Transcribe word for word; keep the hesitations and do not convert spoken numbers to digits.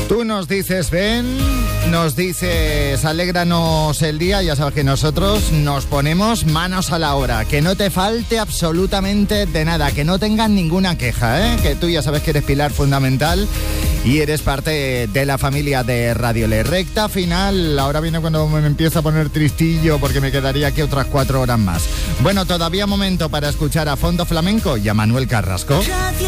Tú nos dices ven, nos dices alégranos el día, ya sabes que nosotros nos ponemos manos a la obra, que no te falte absolutamente de nada, que no tengas ninguna queja, ¿eh? Que tú ya sabes que eres pilar fundamental y eres parte de la familia de Radio Le. Recta final, ahora viene cuando me empiezo a poner tristillo porque me quedaría aquí otras cuatro horas más. Bueno, todavía momento para escuchar a Fondo Flamenco y a Manuel Carrasco.